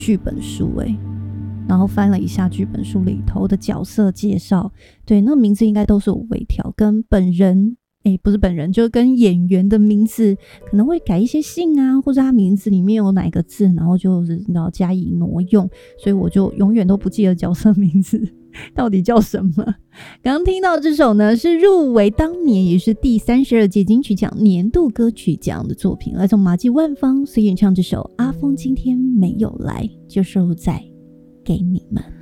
剧本书然后翻了一下剧本书里头的角色介绍，对，那名字应该都是我微调，跟本人不是本人，就跟演员的名字可能会改一些姓啊，或者他名字里面有哪个字，然后就是你知道加以挪用，所以我就永远都不记得角色名字到底叫什么。刚刚听到这首呢，是入围当年也是第32届金曲奖年度歌曲奖的作品，来自马季万芳所演唱这首《阿峰今天没有来》，就收录在给你们。